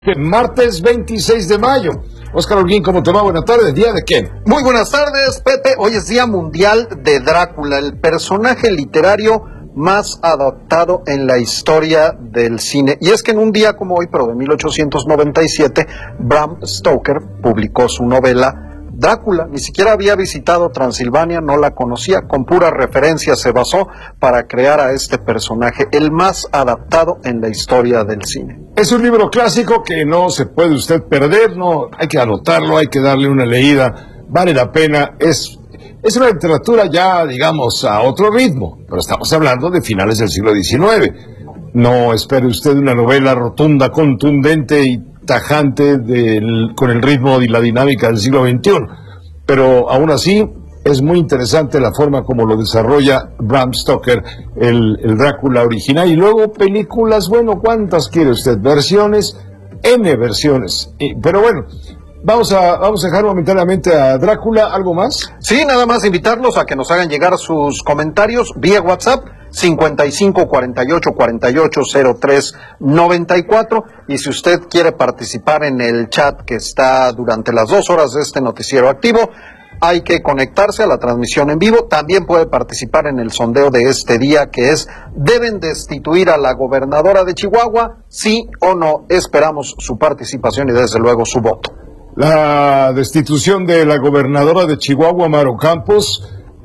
Martes 26 de mayo. Óscar Holguín, ¿cómo te va? Buenas tardes. ¿Día de qué? Muy buenas tardes, Pepe. Hoy es Día Mundial de Drácula, el personaje literario más adaptado en la historia del cine. Y es que en un día como hoy, pero de 1897, Bram Stoker publicó su novela Drácula. Ni siquiera había visitado Transilvania, no la conocía, con pura referencia se basó para crear a este personaje, el más adaptado en la historia del cine. Es un libro clásico que no se puede usted perder, no hay que anotarlo, hay que darle una leída, vale la pena, es una literatura ya, digamos, a otro ritmo, pero estamos hablando de finales del siglo XIX. No espere usted una novela rotunda, contundente y tajante con el ritmo y la dinámica del siglo XXI, pero aún así es muy interesante la forma como lo desarrolla Bram Stoker, el Drácula original, y luego películas, bueno, ¿cuántas quiere usted? Versiones, N versiones, pero bueno, vamos a dejar momentáneamente a Drácula. ¿Algo más? Sí, nada más invitarlos a que nos hagan llegar sus comentarios vía WhatsApp 55 48 48 03 94, y si usted quiere participar en el chat que está durante las 2 horas de este noticiero activo, hay que conectarse a la transmisión en vivo. También puede participar en el sondeo de este día, que es: ¿deben destituir a la gobernadora de Chihuahua? ¿Sí o no? Esperamos su participación y desde luego su voto. La destitución de la gobernadora de Chihuahua, Maru Campos,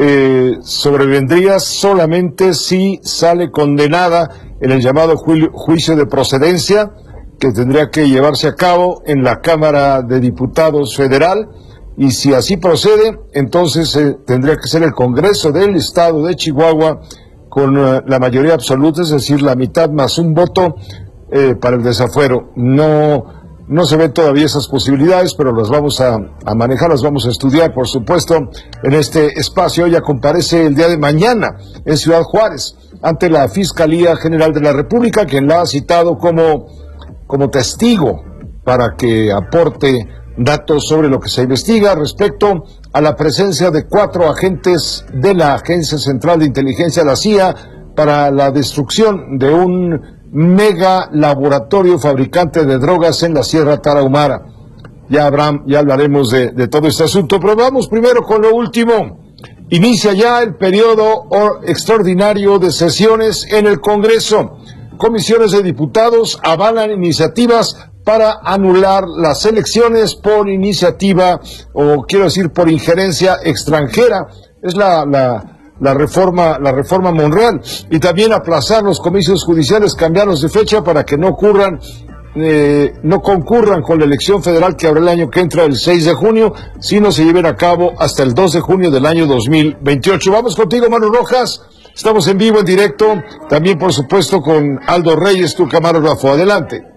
sobrevendría solamente si sale condenada en el llamado juicio de procedencia, que tendría que llevarse a cabo en la Cámara de Diputados Federal, y si así procede, entonces tendría que ser el Congreso del Estado de Chihuahua con la mayoría absoluta, es decir, la mitad más un voto para el desafuero. No se ven todavía esas posibilidades, pero las vamos a manejar, las vamos a estudiar, por supuesto, en este espacio. Ella comparece el día de mañana en Ciudad Juárez ante la Fiscalía General de la República, quien la ha citado como testigo para que aporte datos sobre lo que se investiga respecto a la presencia de 4 agentes de la Agencia Central de Inteligencia, la CIA, para la destrucción de un mega laboratorio fabricante de drogas en la Sierra Tarahumara. Ya hablaremos de todo este asunto, pero vamos primero con lo último. Inicia ya el periodo extraordinario de sesiones en el Congreso. Comisiones de diputados avalan iniciativas para anular las elecciones por iniciativa, o quiero decir por injerencia extranjera. Es la reforma Monreal, y también aplazar los comicios judiciales, cambiarlos de fecha para que no concurran con la elección federal que habrá el año que entra, el 6 de junio, sino se lleven a cabo hasta el 2 de junio del año 2028. Vamos contigo, Manu Rojas. Estamos en vivo, en directo, también por supuesto con Aldo Reyes, tu camarógrafo. Adelante.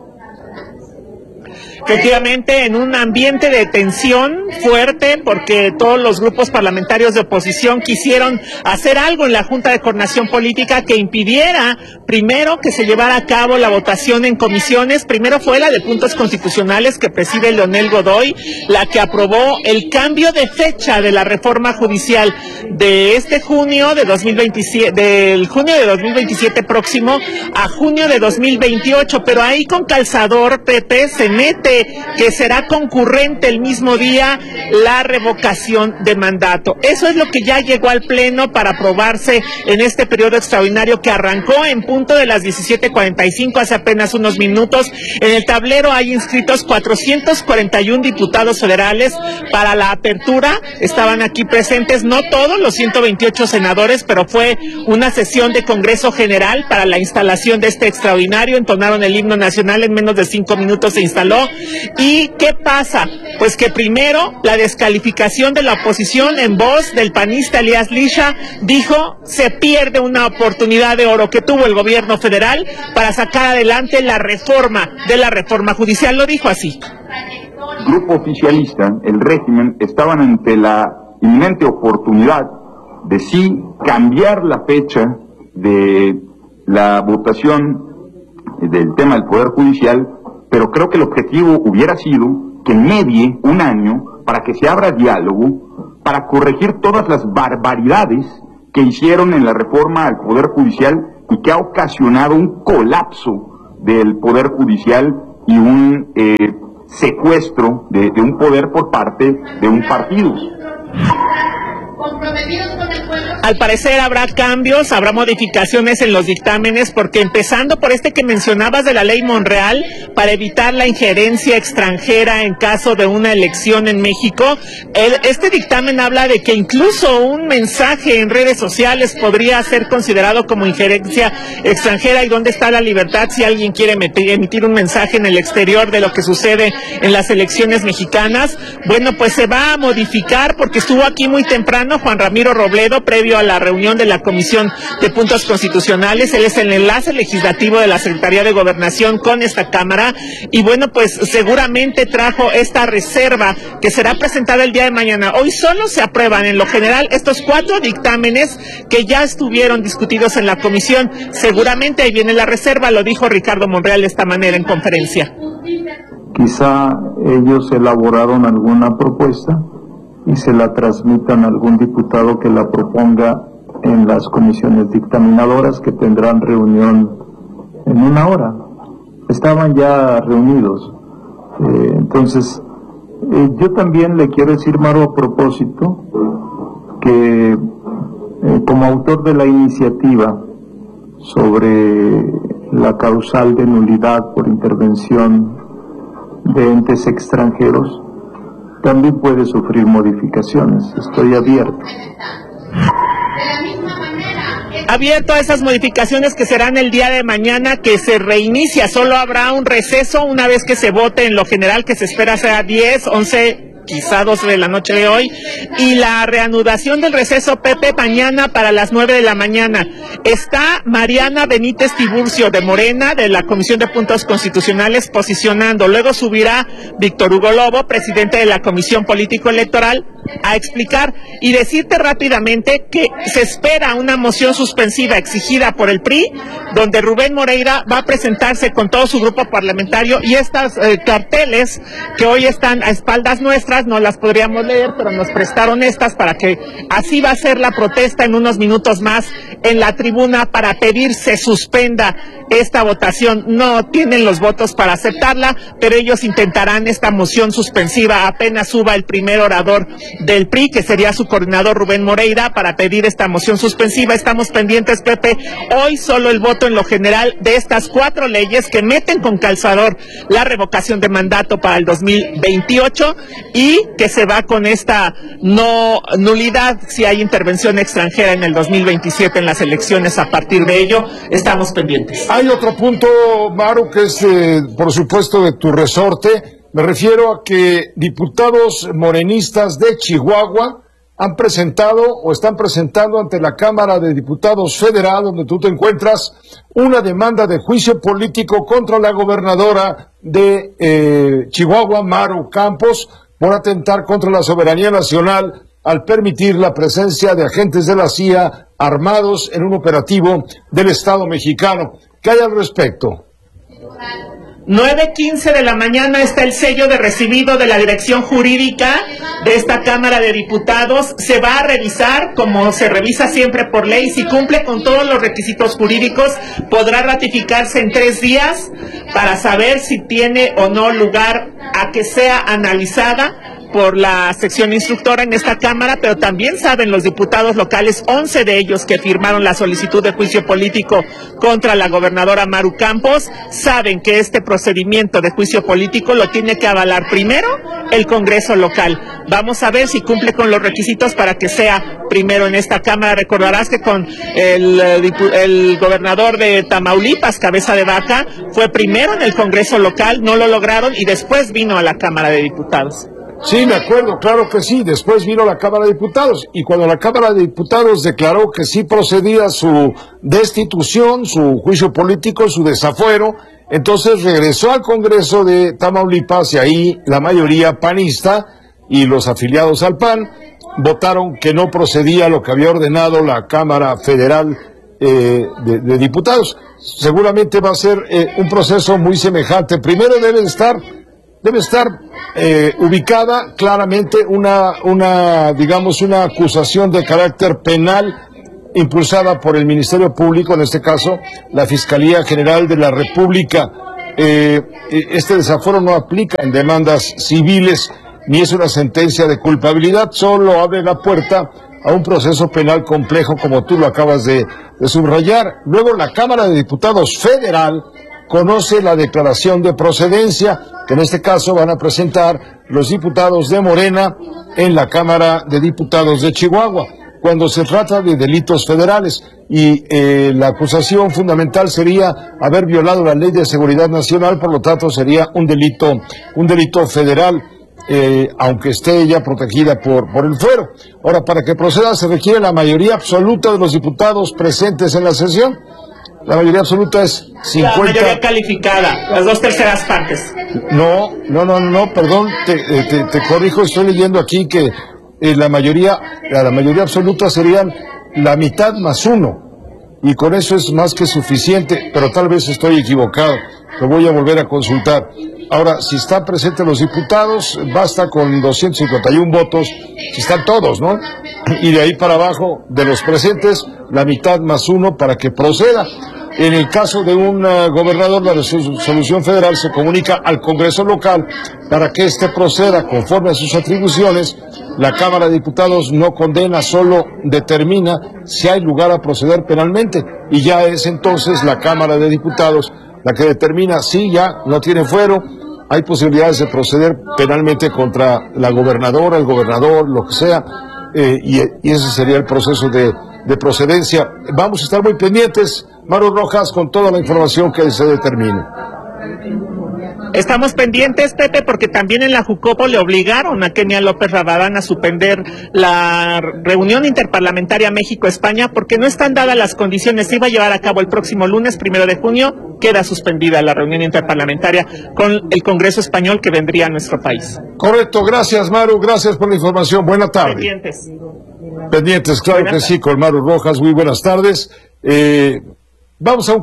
Efectivamente, en un ambiente de tensión fuerte, porque todos los grupos parlamentarios de oposición quisieron hacer algo en la Junta de Coordinación Política que impidiera, primero, que se llevara a cabo la votación en comisiones. Primero fue la de puntos constitucionales, que preside Leonel Godoy, la que aprobó el cambio de fecha de la reforma judicial de este junio de 2027, del junio de 2027 próximo a junio de 2028, pero ahí con calzador, Pepe, se mete que será concurrente el mismo día la revocación de mandato. Eso es lo que ya llegó al Pleno para aprobarse en este periodo extraordinario que arrancó en punto de las 17:45, hace apenas unos minutos. En el tablero hay inscritos 441 diputados federales para la apertura. Estaban aquí presentes, no todos los 128 senadores, pero fue una sesión de Congreso General para la instalación de este extraordinario. Entonaron el himno nacional, en menos de 5 minutos se instaló. ¿Y qué pasa? Pues que primero la descalificación de la oposición en voz del panista Elías Lisha dijo: se pierde una oportunidad de oro que tuvo el gobierno federal para sacar adelante la reforma judicial. Lo dijo así. El grupo oficialista, el régimen, estaban ante la inminente oportunidad de sí cambiar la fecha de la votación del tema del Poder Judicial, pero creo que el objetivo hubiera sido que medie un año para que se abra diálogo, para corregir todas las barbaridades que hicieron en la reforma al Poder Judicial y que ha ocasionado un colapso del Poder Judicial y un secuestro de un poder por parte de un partido. Al parecer habrá cambios, habrá modificaciones en los dictámenes, porque empezando por este que mencionabas de la ley Monreal, para evitar la injerencia extranjera en caso de una elección en México, este dictamen habla de que incluso un mensaje en redes sociales podría ser considerado como injerencia extranjera. ¿Y dónde está la libertad si alguien quiere emitir un mensaje en el exterior de lo que sucede en las elecciones mexicanas? Bueno, pues se va a modificar, porque estuvo aquí muy temprano Juan Ramiro Robledo, previo a la reunión de la Comisión de Puntos Constitucionales. Él es el enlace legislativo de la Secretaría de Gobernación con esta Cámara, y bueno, pues seguramente trajo esta reserva que será presentada el día de mañana. Hoy solo se aprueban en lo general estos 4 dictámenes que ya estuvieron discutidos en la comisión. Seguramente ahí viene la reserva, lo dijo Ricardo Monreal de esta manera en conferencia. Quizá ellos elaboraron alguna propuesta y se la transmitan a algún diputado que la proponga en las comisiones dictaminadoras, que tendrán reunión en 1 hora. Estaban ya reunidos. Entonces, yo también le quiero decir, Maru, a propósito, que como autor de la iniciativa sobre la causal de nulidad por intervención de entes extranjeros, también puede sufrir modificaciones. Estoy abierto. Abierto a esas modificaciones que serán el día de mañana, que se reinicia. Solo habrá un receso una vez que se vote en lo general, que se espera sea 10, 11, quizá 12 de la noche de hoy, y la reanudación del receso, Pepe, mañana para las 9 de la mañana. Está Mariana Benítez Tiburcio de Morena, de la Comisión de Puntos Constitucionales, posicionando. Luego subirá Víctor Hugo Lobo, presidente de la Comisión Político-Electoral, a explicar y decirte rápidamente que se espera una moción suspensiva exigida por el PRI, donde Rubén Moreira va a presentarse con todo su grupo parlamentario, y estas carteles que hoy están a espaldas nuestras, no las podríamos leer, pero nos prestaron estas para que así va a ser la protesta en unos minutos más en la tribuna para pedir se suspenda esta votación. No tienen los votos para aceptarla, pero ellos intentarán esta moción suspensiva apenas suba el primer orador del PRI, que sería su coordinador Rubén Moreira, para pedir esta moción suspensiva. Estamos pendientes, Pepe. Hoy solo el voto en lo general de estas 4 leyes que meten con calzador la revocación de mandato para el 2028 y que se va con esta nulidad si hay intervención extranjera en el 2027 en las elecciones. A partir de ello, estamos pendientes. Hay otro punto, Maru, que es, por supuesto, de tu resorte. Me refiero a que diputados morenistas de Chihuahua han presentado o están presentando ante la Cámara de Diputados Federal, donde tú te encuentras, una demanda de juicio político contra la gobernadora de Chihuahua, Maru Campos, por atentar contra la soberanía nacional al permitir la presencia de agentes de la CIA armados en un operativo del Estado mexicano. ¿Qué hay al respecto? 9:15 de la mañana está el sello de recibido de la dirección jurídica de esta Cámara de Diputados. Se va a revisar, como se revisa siempre por ley, si cumple con todos los requisitos jurídicos. Podrá ratificarse en 3 días para saber si tiene o no lugar a que sea analizada por la sección instructora en esta Cámara, pero también saben los diputados locales, 11 de ellos que firmaron la solicitud de juicio político contra la gobernadora Maru Campos, saben que este procedimiento de juicio político lo tiene que avalar primero el Congreso local. Vamos a ver si cumple con los requisitos para que sea primero en esta Cámara. Recordarás que con el gobernador de Tamaulipas, Cabeza de Vaca, fue primero en el Congreso local, no lo lograron y después vino a la Cámara de Diputados. Sí, me acuerdo, claro que sí. Después vino la Cámara de Diputados y cuando la Cámara de Diputados declaró que sí procedía su destitución, su juicio político, su desafuero, entonces regresó al Congreso de Tamaulipas y ahí la mayoría panista y los afiliados al PAN votaron que no procedía lo que había ordenado la Cámara Federal de Diputados. Seguramente va a ser un proceso muy semejante. Primero debe estar ubicada claramente una acusación de carácter penal impulsada por el Ministerio Público, en este caso la Fiscalía General de la República. este desafuero no aplica en demandas civiles ni es una sentencia de culpabilidad, solo abre la puerta a un proceso penal complejo, como tú lo acabas de subrayar. Luego, la Cámara de Diputados Federal conoce la declaración de procedencia, que en este caso van a presentar los diputados de Morena en la Cámara de Diputados de Chihuahua, cuando se trata de delitos federales. Y la acusación fundamental sería haber violado la Ley de Seguridad Nacional, por lo tanto sería un delito federal. Aunque esté ella protegida por el fuero. Ahora, para que proceda se requiere la mayoría absoluta de los diputados presentes en la sesión. La mayoría absoluta es 50. La mayoría calificada, las 2/3 partes. No, perdón, te corrijo, estoy leyendo aquí que la mayoría absoluta serían la mitad más uno. Y con eso es más que suficiente, pero tal vez estoy equivocado. Lo voy a volver a consultar. Ahora, si están presentes los diputados, basta con 251 votos, si están todos, ¿no? Y de ahí para abajo, de los presentes, la mitad más uno para que proceda. En el caso de un gobernador, la resolución federal se comunica al Congreso local para que éste proceda conforme a sus atribuciones. La Cámara de Diputados no condena, solo determina si hay lugar a proceder penalmente. Y ya es entonces la Cámara de Diputados la que determina si ya no tiene fuero, hay posibilidades de proceder penalmente contra la gobernadora, el gobernador, lo que sea, y ese sería el proceso de procedencia. Vamos a estar muy pendientes, Maru Rojas, con toda la información que se determine. Estamos pendientes, Pepe, porque también en la Jucopo le obligaron a Kenia López Rabadán a suspender la reunión interparlamentaria México-España porque no están dadas las condiciones. Se iba a llevar a cabo el próximo lunes, 1 de junio, queda suspendida la reunión interparlamentaria con el Congreso Español que vendría a nuestro país. Correcto, gracias, Maru, gracias por la información. Buena tarde. Pendientes, claro que sí, con Maru Rojas. Muy buenas tardes. Vamos a un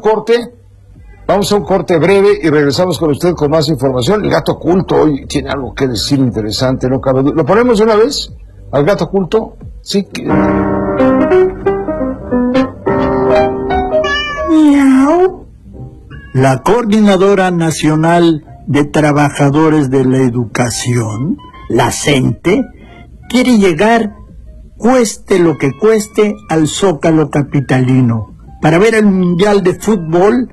corte breve y regresamos con usted con más información. El gato oculto hoy tiene algo que decir interesante, ¿no cabe duda? ¿Lo ponemos de una vez al gato oculto? Sí. Miau. La Coordinadora Nacional de Trabajadores de la Educación, la CENTE, quiere llegar, cueste lo que cueste, al Zócalo capitalino para ver el Mundial de Fútbol.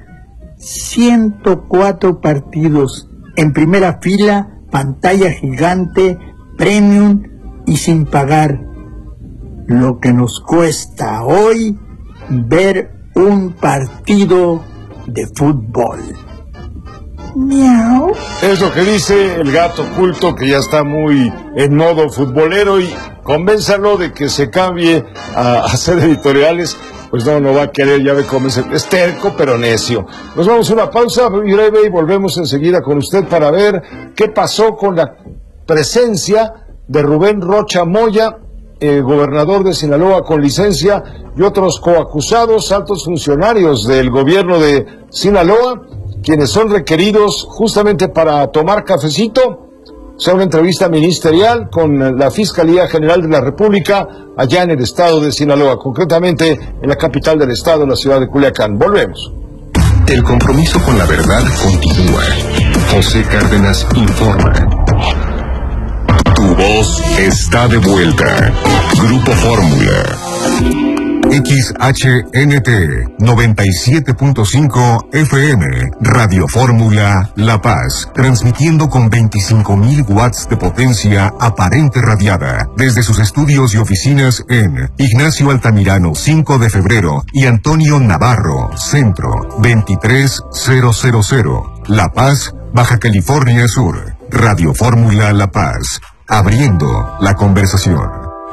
104 partidos en primera fila, pantalla gigante, premium y sin pagar. Lo que nos cuesta hoy ver un partido de fútbol. Miau. Es lo que dice el gato oculto, que ya está muy en modo futbolero, y convénzalo de que se cambie a hacer editoriales. Pues no va a querer, ya ve cómo es terco pero necio. Nos vamos a una pausa muy breve y volvemos enseguida con usted para ver qué pasó con la presencia de Rubén Rocha Moya, gobernador de Sinaloa con licencia, y otros coacusados, altos funcionarios del gobierno de Sinaloa, quienes son requeridos justamente para tomar cafecito. O sea, una entrevista ministerial con la Fiscalía General de la República allá en el estado de Sinaloa, concretamente en la capital del estado, en la ciudad de Culiacán. Volvemos. El compromiso con la verdad continúa. José Cárdenas informa. Tu voz está de vuelta. Grupo Fórmula. XHNT 97.5 FM, Radio Fórmula La Paz, transmitiendo con 25.000 watts de potencia aparente radiada desde sus estudios y oficinas en Ignacio Altamirano 5 de febrero y Antonio Navarro Centro 23000, La Paz, Baja California Sur. Radio Fórmula La Paz, abriendo la conversación.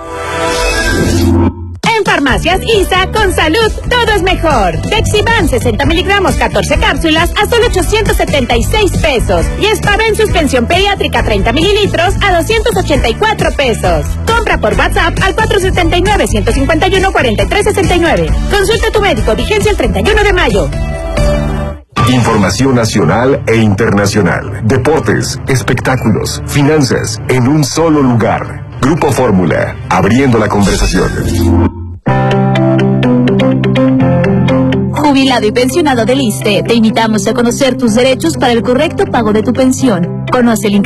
En Farmacias ISA, con salud, todo es mejor. Dexivan, 60 miligramos, 14 cápsulas, a solo 876 pesos. Y Spaven, suspensión pediátrica, 30 mililitros, a 284 pesos. Compra por WhatsApp al 479-151-4369. Consulta a tu médico, vigencia el 31 de mayo. Información nacional e internacional. Deportes, espectáculos, finanzas, en un solo lugar. Grupo Fórmula, abriendo la conversación. Jubilado y pensionado del ISSSTE, te invitamos a conocer tus derechos para el correcto pago de tu pensión. Conoce el